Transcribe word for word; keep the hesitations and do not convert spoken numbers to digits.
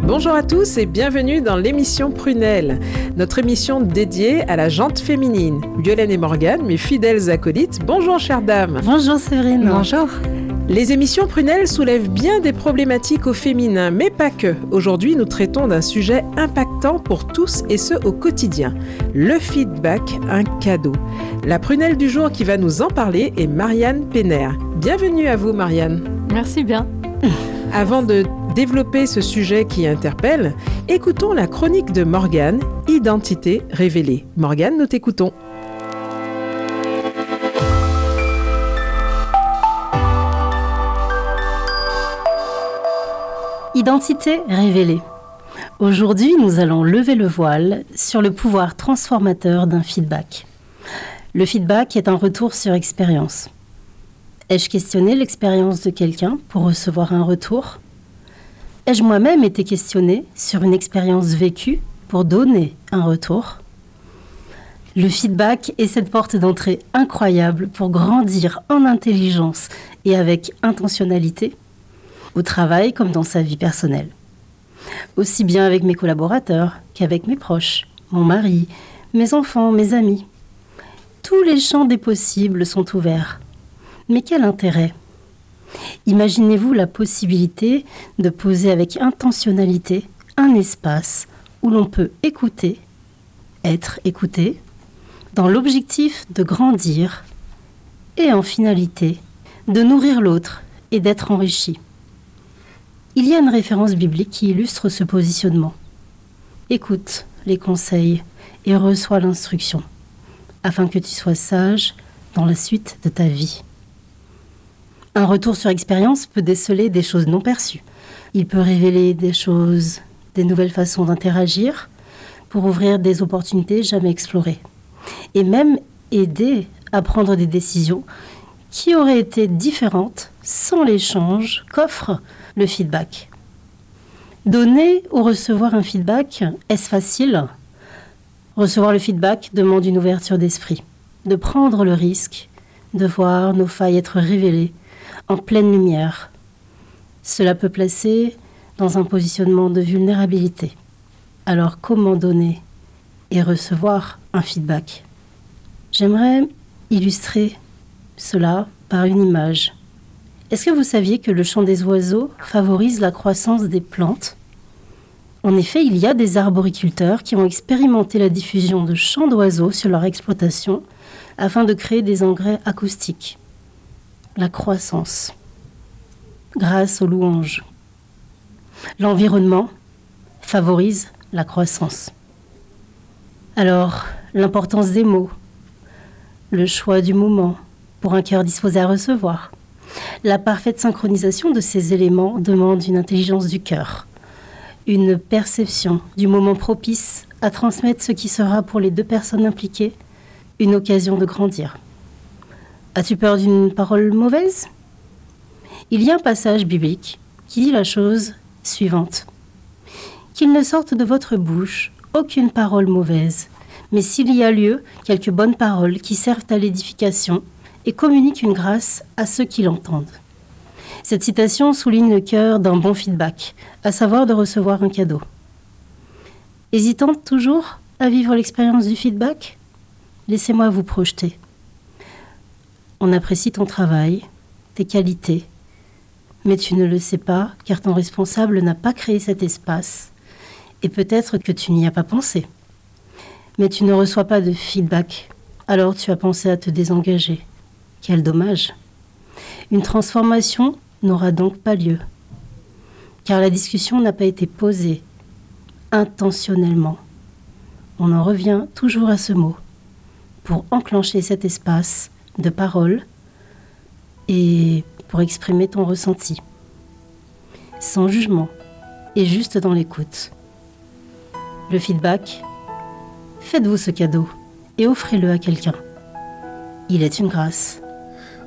Bonjour à tous et bienvenue dans l'émission Prunelle, notre émission dédiée à la jante féminine. Violaine et Morgane, mes fidèles acolytes, bonjour chères dames. Bonjour Séverine. Bonjour. Les émissions Prunelle soulèvent bien des problématiques au féminin, mais pas que. Aujourd'hui, nous traitons d'un sujet impactant pour tous et ce au quotidien. Le feedback, un cadeau. La Prunelle du jour qui va nous en parler est Marianne Penner. Bienvenue à vous Marianne. Merci bien. Avant de développer ce sujet qui interpelle, écoutons la chronique de Morgane, Identité révélée. Morgane, nous t'écoutons. Identité révélée. Aujourd'hui, nous allons lever le voile sur le pouvoir transformateur d'un feedback. Le feedback est un retour sur expérience. Ai-je questionné l'expérience de quelqu'un pour recevoir un retour ? Ai-je moi-même été questionnée sur une expérience vécue pour donner un retour ? Le feedback est cette porte d'entrée incroyable pour grandir en intelligence et avec intentionnalité, au travail comme dans sa vie personnelle. Aussi bien avec mes collaborateurs qu'avec mes proches, mon mari, mes enfants, mes amis. Tous les champs des possibles sont ouverts. Mais quel intérêt ? Imaginez-vous la possibilité de poser avec intentionnalité un espace où l'on peut écouter, être écouté, dans l'objectif de grandir et en finalité de nourrir l'autre et d'être enrichi. Il y a une référence biblique qui illustre ce positionnement. Écoute les conseils et reçois l'instruction, afin que tu sois sage dans la suite de ta vie. Un retour sur expérience peut déceler des choses non perçues. Il peut révéler des choses, des nouvelles façons d'interagir pour ouvrir des opportunités jamais explorées. Et même aider à prendre des décisions qui auraient été différentes sans l'échange qu'offre le feedback. Donner ou recevoir un feedback, est-ce facile ? Recevoir le feedback demande une ouverture d'esprit, de prendre le risque de voir nos failles être révélées en pleine lumière. Cela peut placer dans un positionnement de vulnérabilité. Alors comment donner et recevoir un feedback ? J'aimerais illustrer cela par une image. Est-ce que vous saviez que le chant des oiseaux favorise la croissance des plantes ? En effet, il y a des arboriculteurs qui ont expérimenté la diffusion de chants d'oiseaux sur leur exploitation afin de créer des engrais acoustiques. La croissance, grâce aux louanges. L'environnement favorise la croissance. Alors, l'importance des mots, le choix du moment pour un cœur disposé à recevoir. La parfaite synchronisation de ces éléments demande une intelligence du cœur, une perception du moment propice à transmettre ce qui sera pour les deux personnes impliquées une occasion de grandir. As-tu peur d'une parole mauvaise ? Il y a un passage biblique qui dit la chose suivante. Qu'il ne sorte de votre bouche aucune parole mauvaise, mais s'il y a lieu, quelques bonnes paroles qui servent à l'édification et communiquent une grâce à ceux qui l'entendent. Cette citation souligne le cœur d'un bon feedback, à savoir de recevoir un cadeau. Hésitante toujours à vivre l'expérience du feedback ? Laissez-moi vous projeter. On apprécie ton travail, tes qualités, mais tu ne le sais pas car ton responsable n'a pas créé cet espace et peut-être que tu n'y as pas pensé. Mais tu ne reçois pas de feedback, alors tu as pensé à te désengager. Quel dommage. Une transformation n'aura donc pas lieu, car la discussion n'a pas été posée intentionnellement. On en revient toujours à ce mot pour enclencher cet espace de parole et pour exprimer ton ressenti, sans jugement et juste dans l'écoute. Le feedback, faites-vous ce cadeau et offrez-le à quelqu'un. Il est une grâce.